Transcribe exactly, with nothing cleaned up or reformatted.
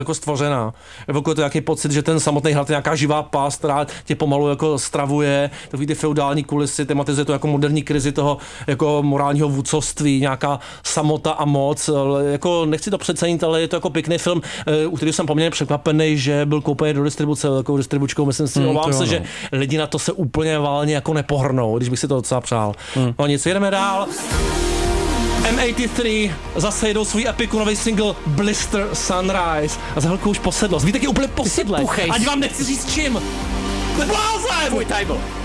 jako stvořená. Evokuje to nějaký pocit, že ten samotný hlad je nějaká živá past, která tě pomalu jako stravuje, takový ty feudální kulisy, tematizuje to jako moderní krizi toho jako morálního vůdcovství, nějaká samota a moc. Jako nechci to přecenit, ale je to jako pěkný film, u kterého jsem poměrně překvapený, že byl koupený do distribuce, velkou distribučkou, myslím si, Hmm, obávám se, no. že lidi na to se úplně válně jako nepohrnou, když bych si to docela přál. Hmm. No nic, jedeme dál. M osmdesát tři zase jedou svůj epiku, nový single Blister Sunrise a za chvilku už posedlost. Víte, jak je úplně posedlé. Ať vám nechci říct čím. Blázen! Tvůj title.